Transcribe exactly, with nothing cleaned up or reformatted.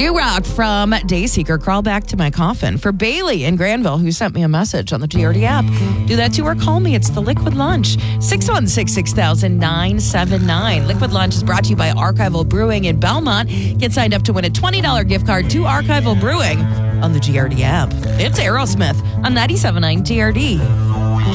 New Rock from Dayseeker, Crawl Back to My Coffin. For Bailey in Granville, who sent me a message on the G R D app. Do that too or call me. It's the Liquid Lunch. six one six, six thousand, nine seven nine. Liquid Lunch is brought to you by Archival Brewing in Belmont. Get signed up to win a twenty dollars gift card to Archival Brewing on the G R D app. It's Aerosmith on ninety-seven point nine G R D.